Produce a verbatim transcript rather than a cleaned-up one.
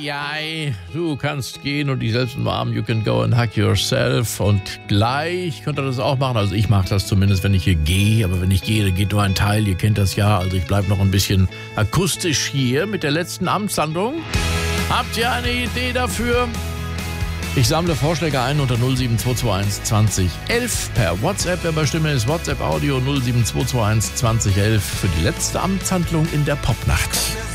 Eieiei, du kannst gehen und dich selbst umarmen. You can go and hug yourself. Und gleich könnt ihr das auch machen. Also ich mache das zumindest, wenn ich hier gehe. Aber wenn ich gehe, dann geht nur ein Teil. Ihr kennt das ja. Also ich bleibe noch ein bisschen akustisch hier mit der letzten Amtshandlung. Habt ihr eine Idee dafür? Ich sammle Vorschläge ein unter null sieben zwei zwei eins zwanzig elf per WhatsApp. Wer bei Stimme ist, WhatsApp Audio null sieben zwei zwei eins zwanzig elf für die letzte Amtshandlung in der Popnacht.